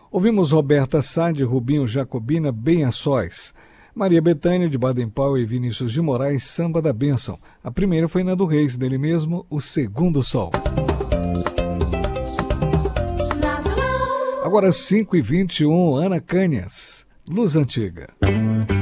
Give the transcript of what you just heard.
Ouvimos Roberta Sá, de Rubinho Jacobina, Bem a Sós. Maria Bethânia, de Baden-Powell, e Vinícius de Moraes, Samba da Bênção. A primeira foi Nando Reis, dele mesmo, O Segundo Sol. Agora 5h21, Ana Canhas, Luz Antiga.